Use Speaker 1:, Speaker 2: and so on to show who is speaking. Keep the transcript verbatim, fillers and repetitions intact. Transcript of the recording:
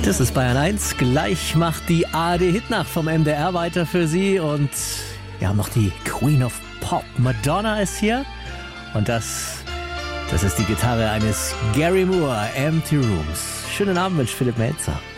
Speaker 1: Das ist Bayern eins. Gleich macht die A R D-Hitnacht vom M D R weiter für Sie. Und wir haben noch die Queen of Pop. Madonna ist hier. Und das, das ist die Gitarre eines Gary Moore, Empty Rooms. Schönen Abend, Mensch, Philipp Melzer.